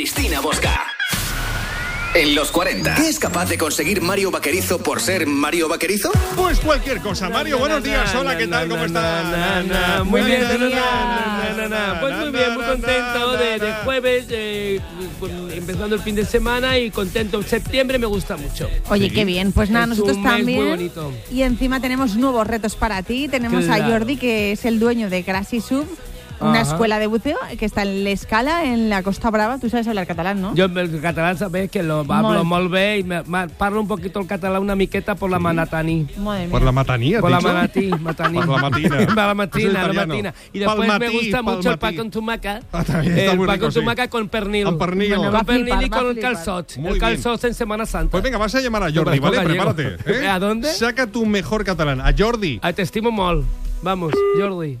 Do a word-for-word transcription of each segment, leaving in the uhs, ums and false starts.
Cristina Bosca. En los cuarenta, ¿qué es capaz de conseguir Mario Vaquerizo por ser Mario Vaquerizo? Pues cualquier cosa. Mario, buenos días. Hola, ¿qué tal? ¿Cómo estás? Muy bien, pues muy bien, muy contento de, de jueves, eh, empezando el fin de semana y contento. Septiembre me gusta mucho. Oye, sí, qué bien. Pues nada, es nosotros un mes también. Muy bonito. Y encima tenemos nuevos retos para ti. Tenemos claro. a Jordi, que es el dueño de Crasy Sub, una Ajá. escuela de buceo que está en l'Escala, en la Costa Brava. Tú sabes hablar catalán, ¿no? Yo el catalán sabes que lo hablo molt bé y me, me, parlo un poquito el catalán una miqueta por la sí. manataní. Por la matanía, Por la manatí, mataní. Por la matina. Por la matina, la matina. Y después palmatí, me gusta mucho el pa con tumaca. Ah, eh, el pa rico, con sí. tumaca con pernil. Con pernil. Bueno, con pernil flipar, y con el flipar. calzot. Muy el calzot bien. en Semana Santa. Pues venga, vas a llamar a Jordi, ¿vale? Prepárate. ¿eh? ¿A dónde? Saca tu mejor catalán. A Jordi. A te estimo molt. Vamos, Jordi.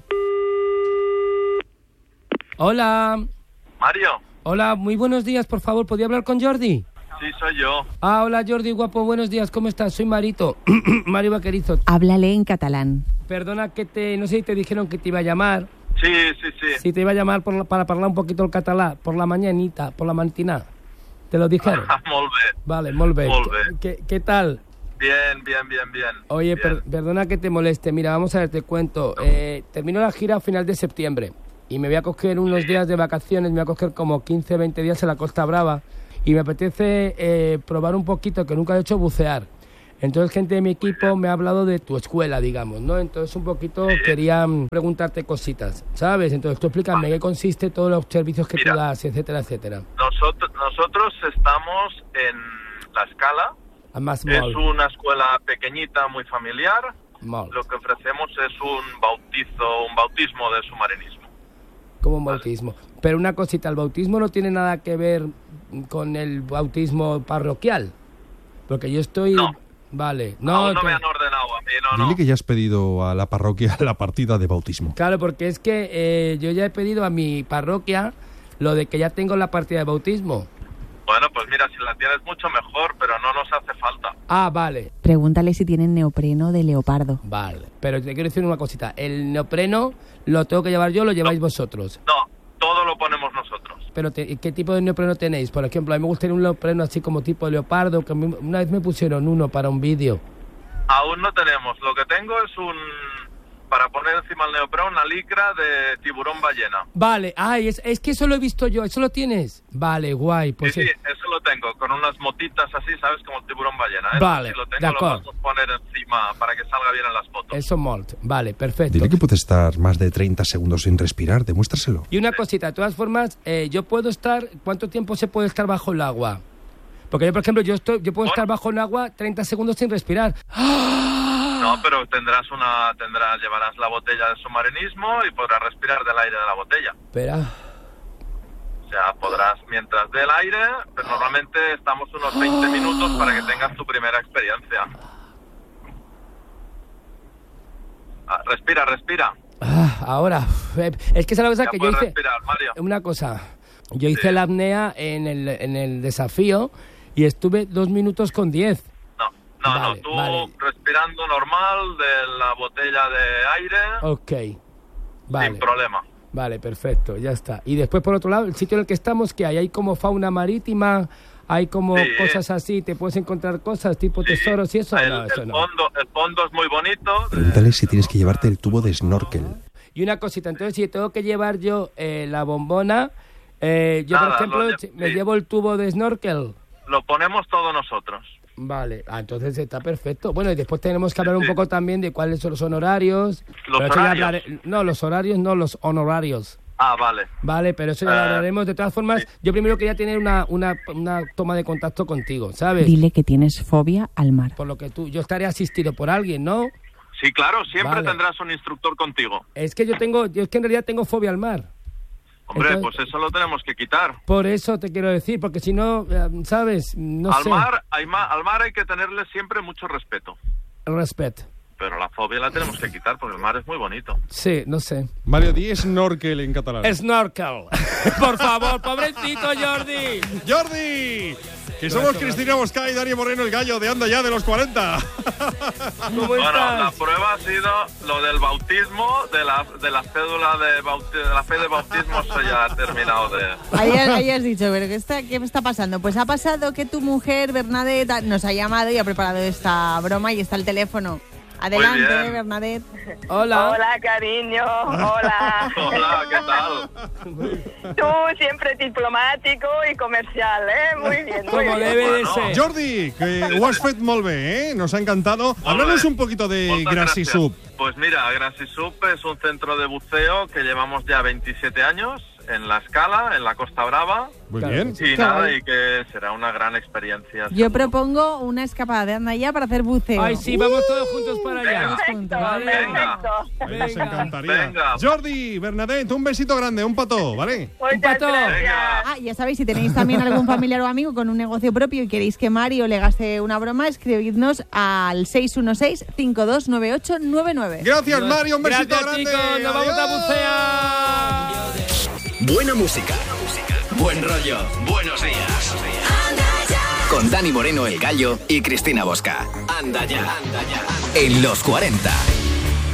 Hola. Mario. Hola, muy buenos días, por favor, ¿podría hablar con Jordi? Sí, soy yo. Ah, hola Jordi, guapo, buenos días, ¿cómo estás? Soy Marito, Mario Vaquerizo. Háblale en catalán. Perdona que te, no sé si te dijeron que te iba a llamar. Sí, sí, sí. Sí, te iba a llamar por, para hablar un poquito el catalán, por la mañanita, por la mañana. ¿Te lo dijeron? Molt bé. Vale, molt bé. Molt bé. ¿Qué, qué tal? Bien, bien, bien, bien. Oye, bien. Per, perdona que te moleste, mira, vamos a ver, te cuento. Eh, termino la gira a final de septiembre. Y me voy a coger unos días de vacaciones, me voy a coger como quince, veinte días en la Costa Brava. Y me apetece eh, probar un poquito, que nunca he hecho, bucear. Entonces, gente de mi equipo me ha hablado de tu escuela, digamos, ¿no? Entonces, un poquito quería preguntarte cositas, ¿sabes? Entonces, tú explícame qué consiste todos los servicios que Mira, tú das, etcétera, etcétera. Nosotros, nosotros estamos en La Escala. Más es mol. una escuela pequeñita, muy familiar. Mol. Lo que ofrecemos es un bautizo, un bautismo de submarinismo. Como un bautismo. Pero una cosita, el bautismo no tiene nada que ver con el bautismo parroquial. Porque yo estoy... No. Vale. No, Aún no que... me han ordenado a mí, no, Dile no. que ya has pedido a la parroquia la partida de bautismo. Claro, porque es que eh, yo ya he pedido a mi parroquia lo de que ya tengo la partida de bautismo. Bueno, pues mira, si la tienes mucho mejor, pero no nos hace falta. Ah, vale. Pregúntale si tienen neopreno de leopardo. Vale. Pero te quiero decir una cosita. El neopreno lo tengo que llevar yo o lo lleváis no. vosotros. No, todo lo ponemos nosotros. Pero te, ¿qué tipo de neopreno tenéis? Por ejemplo, a mí me gustaría un neopreno así como tipo leopardo, que una vez me pusieron uno para un vídeo. Aún no tenemos. Lo que tengo es un... para poner encima el neopreno, una licra de tiburón ballena. Vale. Ay, es, es que eso lo he visto yo. ¿Eso lo tienes? Vale, guay. Pues sí, sí, es... eso lo tengo. Con unas motitas así, ¿sabes? Como el tiburón ballena. ¿eh? Vale, si lo tengo, de lo acuerdo. podemos poner encima para que salga bien en las fotos. Eso molt. Vale, perfecto. Dile que puede estar más de treinta segundos sin respirar, demuéstraselo. Y una cosita, de todas formas, eh, yo puedo estar... ¿Cuánto tiempo se puede estar bajo el agua? Porque yo, por ejemplo, yo estoy, yo puedo bueno. estar bajo el agua treinta segundos sin respirar. No, pero tendrás una, tendrás, llevarás la botella de submarinismo y podrás respirar del aire de la botella. Espera. O sea, podrás, mientras del aire, pero normalmente estamos unos veinte minutos para que tengas tu primera experiencia. Ah, respira, respira. Ah, ahora, es que es la cosa Ya que yo puedes hice... respirar, Mario. Una cosa, yo hice Sí. la apnea en el, en el desafío y estuve dos minutos con diez. No, no, Vale, no, tú vale. respirando normal de la botella de aire, Ok, vale. sin problema. Vale, perfecto, ya está. Y después, por otro lado, el sitio en el que estamos, que hay, hay como fauna marítima, hay como Sí. cosas así, te puedes encontrar cosas tipo Sí, tesoros y eso. El, No, eso el no. fondo, el fondo es muy bonito. Pregúntale si tienes que llevarte el tubo de snorkel. Y una cosita, entonces si tengo que llevar yo eh, la bombona, eh, yo Nada, por ejemplo lo lle- me sí. llevo el tubo de snorkel. Lo ponemos todos nosotros. Vale, ah, entonces está perfecto. Bueno, y después tenemos que hablar un Sí. poco también de cuáles son los honorarios. ¿Los Pero eso ya horarios? hablaré- no, los horarios no, los honorarios. Ah, vale. Vale, pero eso ya Eh, lo hablaremos. De todas formas, sí. yo primero quería tener una, una, una toma de contacto contigo, ¿sabes? Dile que tienes fobia al mar. Por lo que tú, yo estaré asistido por alguien, ¿no? Sí, claro, siempre Vale. tendrás un instructor contigo. Es que yo tengo, yo es que en realidad tengo fobia al mar. Hombre, Entonces- pues eso lo tenemos que quitar. Por eso te quiero decir, porque si no, eh, ¿sabes? No al, sé. mar, hay ma- al mar hay que tenerle siempre mucho respeto. Respeto. Pero la fobia la tenemos que quitar porque el mar es muy bonito. Sí, no sé. Mario, di snorkel en catalán. Snorkel. Por favor, pobrecito Jordi. ¡Jordi! Que somos Cristina Bosca y Dani Moreno, el gallo de Anda Ya de los cuarenta. ¿Cómo Bueno, estás? la prueba ha sido lo del bautismo, de la, de la cédula de, bauti de la fe de bautismo, eso ya ha terminado de... Ahí, ahí has dicho, pero ¿qué está, ¿qué está pasando? Pues ha pasado que tu mujer, Bernadette, nos ha llamado y ha preparado esta broma y está el teléfono. Adelante, bien. Bernadette. Hola. Hola, cariño. Hola. Hola, ¿qué tal? Tú siempre diplomático y comercial, ¿eh? Muy bien, muy Como bien. debe de Bueno. ser. Jordi, que ho has fet molt bé, ¿eh? Nos ha encantado. Háblanos un poquito de Muchas Grassy gracias. Soup. Pues mira, Grassy Soup es un centro de buceo que llevamos ya veintisiete años en La Escala, en la Costa Brava. Muy Claro. bien. Y Qué nada, guay. y que será una gran experiencia. Yo propongo una escapada de Anda Ya para hacer buceo. Ay, sí, vamos todos juntos para allá. Perfecto, Vale. perfecto. Ahí nos Venga. encantaría. Venga. Jordi, Bernadette, un besito grande, un pató, ¿vale? Muchas pato. gracias. Venga. Ah, ya sabéis, si tenéis también algún familiar o amigo con un negocio propio y queréis que Mario le gaste una broma, escribidnos al seis uno seis, cinco dos nueve ocho nueve nueve. Gracias, Mario, un besito Gracias, grande. chicos. Nos vamos a Adiós. bucear. Buena música. Buen rollo. Buenos días. Con Dani Moreno, el gallo, y Cristina Bosca. Anda ya. En los cuarenta.